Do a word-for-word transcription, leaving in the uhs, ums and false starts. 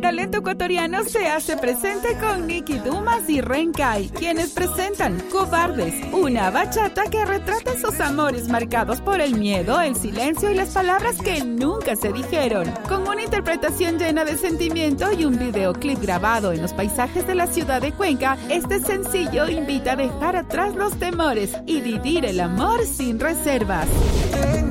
talento ecuatoriano se hace presente con Nicky Dumas y Renkai, quienes presentan Cobardes, una bachata que retrata sus amores marcados por el miedo, el silencio y las palabras que nunca se dijeron. Con una interpretación llena de sentimiento y un videoclip grabado en los paisajes de la ciudad de Cuenca, este sencillo invita a dejar atrás los temores y vivir el amor sin reservas.